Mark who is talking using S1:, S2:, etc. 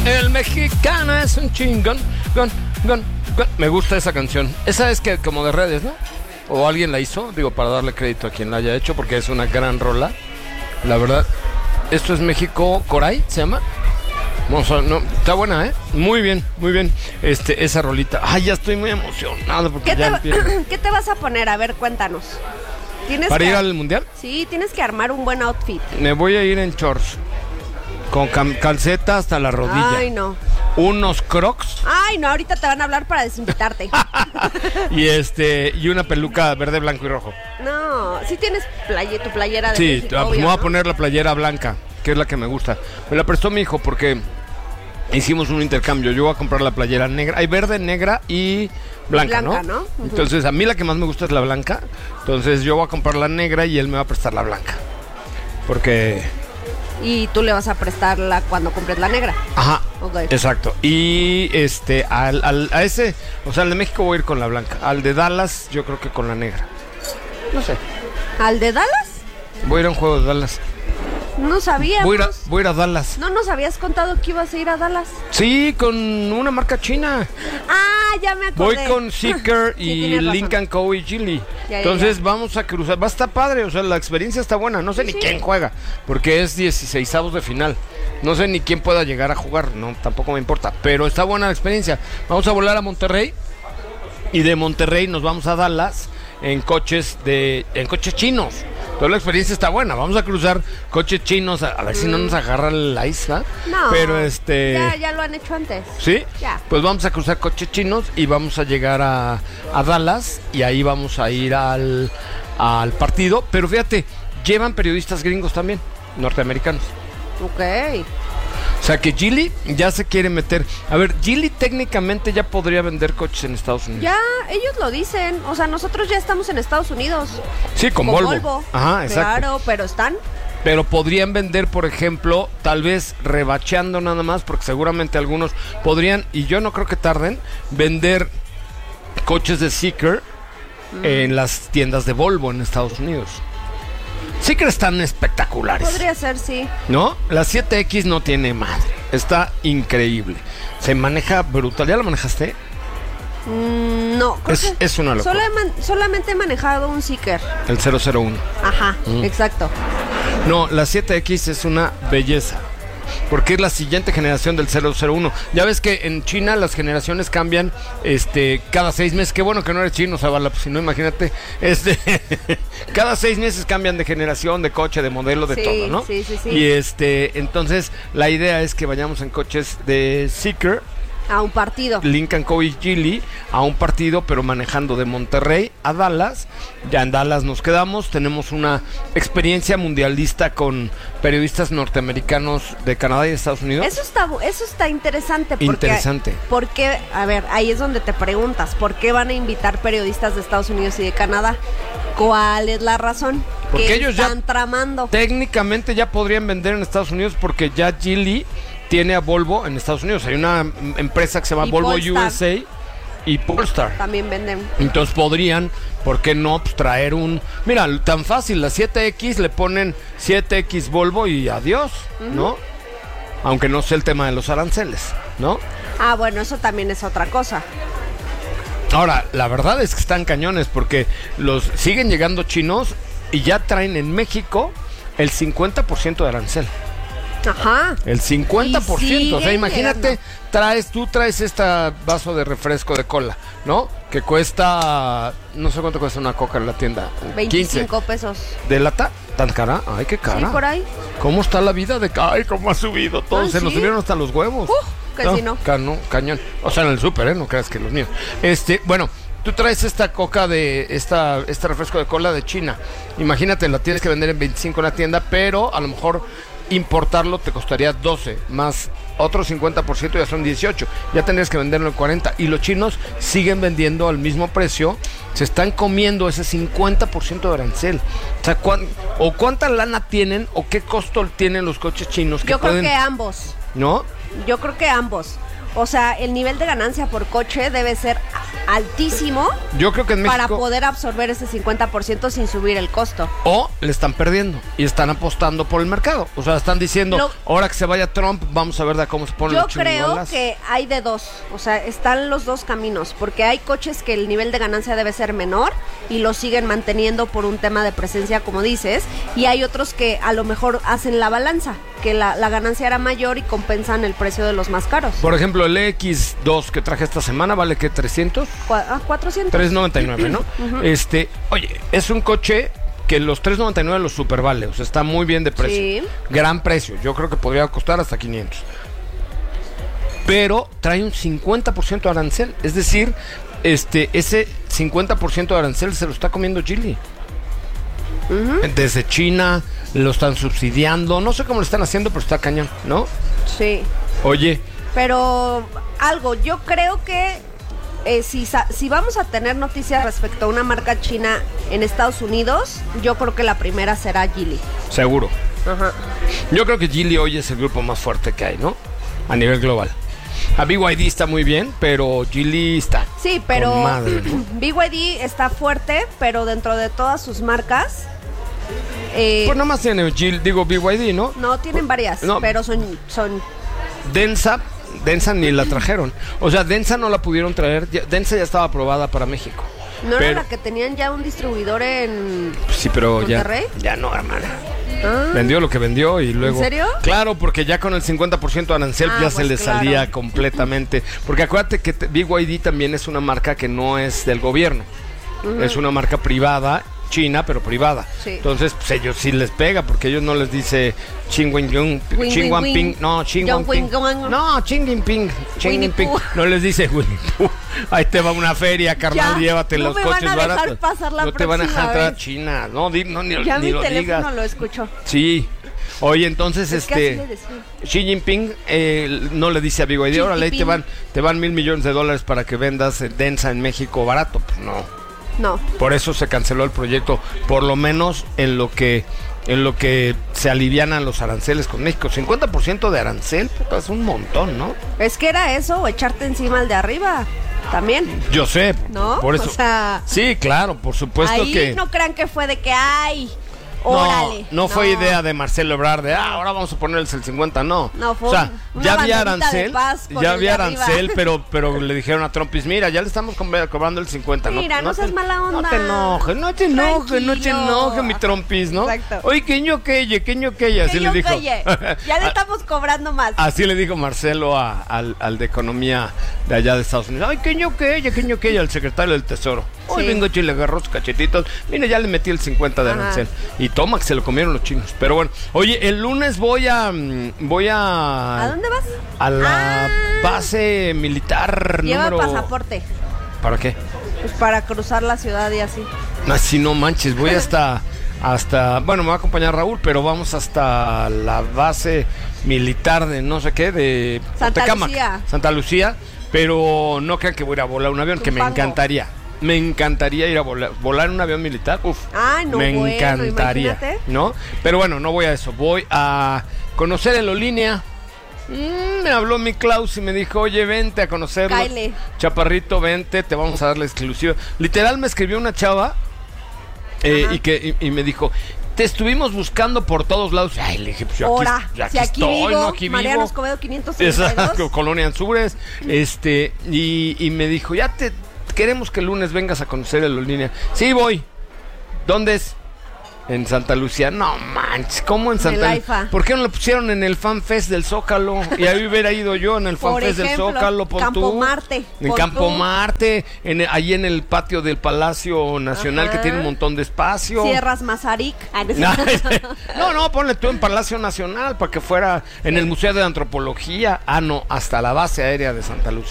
S1: El mexicano es un chingón. Me gusta esa canción. Esa es que como de redes, ¿no? O alguien la hizo, digo, para darle crédito a quien la haya hecho, porque es una gran rola. La verdad, esto es México Coray, ¿se llama? Vamos a, no, está buena, ¿eh? Muy bien. Esa rolita. Ay, ya estoy muy emocionado porque
S2: ¿Qué te vas a poner? A ver, cuéntanos.
S1: ¿Para ir al mundial?
S2: Sí, tienes que armar un buen outfit.
S1: Me voy a ir en shorts, con calceta hasta la rodilla.
S2: Ay, no.
S1: Unos crocs.
S2: Ay, no, ahorita te van a hablar para desinvitarte.
S1: y una peluca verde, blanco y rojo.
S2: No, sí tienes tu playera de
S1: Sí,
S2: México, obvio,
S1: me voy a
S2: ¿no?
S1: poner la playera blanca, que es la que me gusta. Me la prestó mi hijo porque hicimos un intercambio. Yo voy a comprar la playera negra. Hay verde, negra y blanca, ¿no?
S2: Uh-huh.
S1: Entonces, a mí la que más me gusta es la blanca. Entonces, yo voy a comprar la negra y él me va a prestar la blanca. Porque...
S2: Y tú le vas a prestarla cuando compres la negra.
S1: Ajá,
S2: Okay.
S1: Exacto. Y a ese, o sea, al de México voy a ir con la blanca. Al de Dallas, yo creo que con la negra. No sé.
S2: ¿Al de Dallas?
S1: Voy a ir a un juego de Dallas.
S2: No sabíamos.
S1: Voy a ir a Dallas.
S2: No nos habías contado que ibas a ir a Dallas.
S1: Sí, con una marca china.
S2: Ah, ya me acordé.
S1: Voy con Seeker
S2: Sí,
S1: y
S2: tienes razón.
S1: Lincoln Co. y Gilly.
S2: Ya.
S1: Entonces vamos a cruzar. Va a estar padre, o sea, la experiencia está buena. No sé ni quién juega, porque es 16avos de final. No sé ni quién pueda llegar a jugar, no, tampoco me importa. Pero está buena la experiencia. Vamos a volar a Monterrey y de Monterrey nos vamos a Dallas en coches chinos. Toda la experiencia está buena. Vamos a cruzar coches chinos a ver si no nos agarra la isla.
S2: No.
S1: Pero
S2: Ya lo han hecho antes.
S1: ¿Sí?
S2: Ya.
S1: Pues vamos a cruzar coches chinos y vamos a llegar a Dallas y ahí vamos a ir al partido. Pero fíjate, llevan periodistas gringos también, norteamericanos.
S2: Ok.
S1: O sea que Geely ya se quiere meter. A ver, Geely técnicamente ya podría vender coches en Estados Unidos.
S2: Ya, ellos lo dicen. O sea, nosotros ya estamos en Estados Unidos.
S1: Sí, con Volvo. Ajá, exacto.
S2: Claro, pero están.
S1: Pero podrían vender, por ejemplo, tal vez rebacheando nada más, porque seguramente algunos podrían, y yo no creo que tarden, vender coches de Seeker en las tiendas de Volvo en Estados Unidos. Seeker están espectaculares.
S2: Podría ser, sí.
S1: ¿No? La 7X no tiene madre. Está increíble. Se maneja brutal. ¿Ya la manejaste?
S2: No,
S1: Es una locura.
S2: Solamente he manejado un Seeker.
S1: El 001.
S2: Ajá, exacto.
S1: No, la 7X es una belleza. Porque es la siguiente generación del 001. Ya ves que en China las generaciones cambian cada 6 meses. Qué bueno que no eres chino, Zavala, pues si no, imagínate. Cada 6 meses cambian de generación, de coche, de modelo, de todo, ¿no?
S2: Sí.
S1: Y entonces la idea es que vayamos en coches de Seeker,
S2: A un partido.
S1: Lincoln Co. y Geely, a un partido, pero manejando de Monterrey a Dallas. Ya en Dallas nos quedamos. Tenemos una experiencia mundialista con periodistas norteamericanos de Canadá y de Estados Unidos.
S2: Eso está interesante.
S1: Interesante.
S2: Porque, a ver, ahí es donde te preguntas, ¿por qué van a invitar periodistas de Estados Unidos y de Canadá? ¿Cuál es la razón?
S1: Porque
S2: que
S1: ellos
S2: están
S1: ya
S2: tramando.
S1: Técnicamente ya podrían vender en Estados Unidos, porque ya Geely tiene a Volvo en Estados Unidos. Hay una empresa que se llama Volvo
S2: Polestar.
S1: USA y Polestar.
S2: También venden.
S1: Entonces podrían, ¿por qué no? Pues traer mira, tan fácil, la 7X le ponen 7X Volvo y adiós, ¿no? Aunque no sé el tema de los aranceles, ¿no?
S2: Ah, bueno, eso también es otra cosa.
S1: Ahora, la verdad es que están cañones, porque siguen llegando chinos y ya traen en México el 50% de arancel.
S2: Ajá.
S1: El 50%, o sea, imagínate,
S2: llegando.
S1: tú traes este vaso de refresco de cola, ¿no? Que cuesta, no sé cuánto cuesta una coca en la tienda.
S2: 25 pesos.
S1: ¿De lata? ¿Tan cara? Ay, qué cara.
S2: Sí, por ahí.
S1: ¿Cómo está la vida ay, cómo ha subido todo?
S2: Ay,
S1: Se nos
S2: sí.
S1: subieron hasta los huevos.
S2: Que si no.
S1: Cañón. O sea, en el súper, no creas que los míos. Bueno, tú traes esta coca este refresco de cola de China. Imagínate, la tienes que vender en 25 en la tienda, pero a lo mejor importarlo te costaría 12, más otro 50%, ya son 18. Ya tendrías que venderlo en 40. Y los chinos siguen vendiendo al mismo precio. Se están comiendo ese 50% de arancel. O sea, ¿cuánta lana tienen o qué costo tienen los coches chinos?
S2: Yo creo que ambos.
S1: ¿No?
S2: Yo creo que ambos. O sea, el nivel de ganancia por coche debe ser altísimo
S1: Yo creo que en
S2: para
S1: México...
S2: poder absorber ese 50% sin subir el costo.
S1: O le están perdiendo y están apostando por el mercado. O sea, están diciendo, ahora que se vaya Trump, vamos a ver de cómo se ponen los
S2: Yo creo
S1: chingolas.
S2: que hay de dos, o sea, están los dos caminos, porque hay coches que el nivel de ganancia debe ser menor y lo siguen manteniendo por un tema de presencia, como dices, y hay otros que a lo mejor hacen la balanza, que la ganancia era mayor y compensan el precio de los más caros.
S1: Por ejemplo, el X2 que traje esta semana vale que 300,
S2: 400.
S1: 399, ¿no? Oye, es un coche que los 399 los super vale, o sea, está muy bien de precio.
S2: Sí.
S1: Gran precio, yo creo que podría costar hasta 500. Pero trae un 50% de arancel, es decir, ese 50% de arancel se lo está comiendo Geely. Desde China lo están subsidiando, no sé cómo lo están haciendo, pero está cañón, ¿no?
S2: Sí.
S1: Oye,
S2: Pero yo creo que si vamos a tener noticias respecto a una marca china en Estados Unidos, yo creo que la primera será Geely.
S1: seguro.
S2: Ajá.
S1: Yo creo que Geely hoy es el grupo más fuerte que hay, ¿no? A nivel global. A BYD está muy bien, pero Geely está
S2: Sí, pero
S1: con madre, ¿no?
S2: BYD está fuerte, pero dentro de todas sus marcas,
S1: Pues nada más tiene BYD, ¿no?
S2: no tienen varias,
S1: No.
S2: pero son
S1: Densa ni la trajeron. O sea, Densa no la pudieron traer. Densa ya estaba aprobada para México.
S2: ¿no era
S1: Pero-
S2: la que tenían ya un distribuidor en
S1: Sí, pero
S2: Monterrey?
S1: ya no, hermana.
S2: Ah,
S1: Vendió lo que vendió y luego...
S2: ¿En serio?
S1: Claro, porque ya con el 50% de arancel ya se
S2: pues
S1: le
S2: claro.
S1: salía completamente. Porque acuérdate que BYD también es una marca que no es del gobierno. Es una marca privada, china, pero privada.
S2: Sí.
S1: Entonces, pues ellos sí les pega, porque ellos no les dice Xing Jinping,
S2: Wing,
S1: Xing
S2: wing,
S1: Jinping,
S2: wing.
S1: no, Xing
S2: Yang
S1: Jinping.
S2: wing, wang.
S1: No, Xing Jinping, Xing
S2: Winnie
S1: Jinping.
S2: Pooh.
S1: No les dice Winnie Pooh. Ahí te va una feria, carnal,
S2: Ya,
S1: llévate
S2: no
S1: los
S2: me
S1: coches
S2: van a dejar
S1: baratos.
S2: pasar la
S1: no te van a dejar
S2: próxima
S1: entrar a
S2: vez.
S1: China. No, ni
S2: ya mi
S1: lo
S2: teléfono
S1: digas.
S2: lo escuchó.
S1: Sí. Oye, entonces,
S2: Es que así le decían.
S1: Xi Jinping no le dice a BYD,
S2: Xi
S1: órale, ahí
S2: Jinping.
S1: te van $1,000 millones para que vendas Densa en México barato. Pues no.
S2: No.
S1: Por eso se canceló el proyecto, por lo menos en lo que se alivianan los aranceles con México. 50% de arancel, puta, es un montón, ¿no?
S2: Es que era eso, o echarte encima al de arriba. También.
S1: Yo sé,
S2: ¿No?
S1: por eso.
S2: O sea,
S1: sí, claro, por supuesto
S2: ahí
S1: que...
S2: no crean que fue de que, ay, órale.
S1: No fue idea de Marcelo Ebrard de, ahora vamos a ponerles el 50, no.
S2: No, fue
S1: o sea,
S2: una
S1: ya había
S2: banderita de
S1: arancel,
S2: paz con
S1: ya
S2: el
S1: había
S2: de arriba.
S1: arancel, pero le dijeron a Trumpis, mira, ya le estamos cobrando el 50, ¿no?
S2: Mira, no seas mala onda.
S1: No te enojes, no te
S2: Tranquilo.
S1: enojes, mi Trumpis, ¿no?
S2: Exacto.
S1: Oye, que ñoqueye, así
S2: Que
S1: le
S2: yo
S1: dijo.
S2: calle. Ya le estamos cobrando más.
S1: Así le dijo Marcelo al de Economía de allá de Estados Unidos. Ay, que ñoqueye, al secretario del Tesoro. Hoy
S2: Sí.
S1: vengo Chile, agarró sus cachetitos. Mira, ya le metí el 50 de
S2: Ajá.
S1: arancel. Y toma, que se lo comieron los chinos. Pero bueno, oye, el lunes voy a...
S2: ¿A dónde vas?
S1: A la
S2: Ah.
S1: base militar
S2: Lleva
S1: número...
S2: pasaporte.
S1: ¿Para qué?
S2: Pues para cruzar la ciudad y así.
S1: Así no manches, voy hasta... Bueno, me va a acompañar Raúl, pero vamos hasta la base militar de no sé qué, de
S2: Santa
S1: Tecámac,
S2: Lucía.
S1: Santa Lucía, pero no crean que voy a ir a volar un avión, que me
S2: Zumpango.
S1: encantaría. Me encantaría ir a volar en un avión militar. Uf,
S2: Ay, no,
S1: me
S2: bueno,
S1: encantaría,
S2: imagínate.
S1: ¿no? Pero bueno, no voy a eso. Voy a conocer el Olínea. Me habló mi Klaus y me dijo, oye, vente a conocerlo.
S2: Cáele.
S1: Chaparrito, vente, te vamos a dar la exclusiva. Literal me escribió una chava
S2: Ajá.
S1: y me dijo, te estuvimos buscando por todos lados. Ay, le dije, pues yo
S2: Ahora,
S1: ya
S2: si aquí
S1: estoy,
S2: vivo,
S1: ¿no? Aquí
S2: Mariano
S1: vivo.
S2: Escobedo 532.
S1: Exacto, Colonia Anzures. Y me dijo, queremos que el lunes vengas a conocer el Olínea. Sí, voy. ¿Dónde es? En Santa Lucía. No manches, ¿cómo en Santa
S2: el AIFA.
S1: ¿Por qué no lo pusieron en el Fan Fest del Zócalo? Y ahí hubiera ido yo en el Fan
S2: Por
S1: Fest del
S2: ejemplo,
S1: Zócalo, pon
S2: Campo
S1: tú.
S2: Marte,
S1: En
S2: pon
S1: Campo
S2: tú.
S1: Marte, ahí en el patio del Palacio Nacional,
S2: Ajá.
S1: que tiene un montón de espacio.
S2: Sierras Mazarik.
S1: No, ponle tú en Palacio Nacional para que fuera en el Museo de Antropología. No, hasta la base aérea de Santa Lucía.